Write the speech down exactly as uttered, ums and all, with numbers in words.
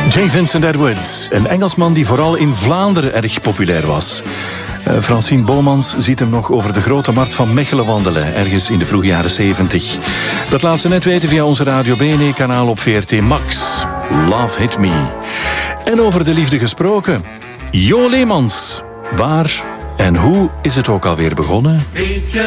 J. Vincent Edwards, een Engelsman die vooral in Vlaanderen erg populair was. Uh, Francine Bomans ziet hem nog over de grote markt van Mechelen wandelen, ergens in de vroege jaren zeventig. Dat laat ze net weten via onze Radio B N E-kanaal op V R T Max. Love Hit Me. En over de liefde gesproken. Jo Leemans. Waar en hoe is het ook alweer begonnen? Weet je